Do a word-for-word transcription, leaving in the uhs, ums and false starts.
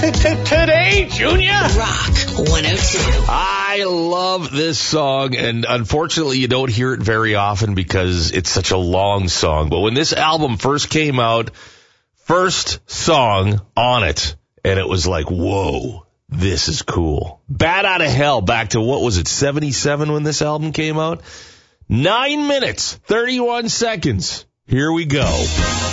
Today, Junior. Rock one oh two. I love this song, and unfortunately you don't hear it very often because it's such a long song. But when this album first came out, first song on it, and it was like, whoa, this is cool. Bat Out of Hell, back to, what was it, seventy-seven when this album came out? Nine minutes, thirty-one seconds. Here we go.